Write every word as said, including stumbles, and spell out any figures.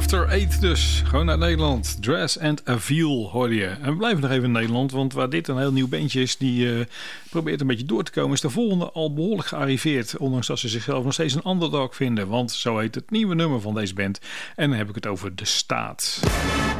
After Eight dus. Gewoon uit Nederland. Dress and Avil hoorde je. En we blijven nog even in Nederland. Want waar dit een heel nieuw bandje is. Die uh, probeert een beetje door te komen. Is de volgende al behoorlijk gearriveerd. Ondanks dat ze zichzelf nog steeds een underdog vinden. Want zo heet het nieuwe nummer van deze band. En dan heb ik het over De Staat.